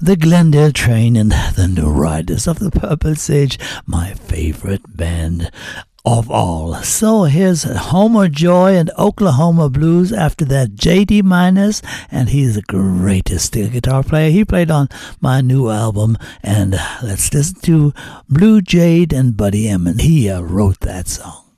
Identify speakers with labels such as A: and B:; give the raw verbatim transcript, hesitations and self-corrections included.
A: the Glendale Train and the New Riders of the Purple Sage, my favorite band of all. So here's Homer Joy and Oklahoma Blues. After that, J D Minus, and he's the greatest steel guitar player. He played on my new album, and let's listen to Blue Jade and Buddy Emmons. He uh, wrote that song.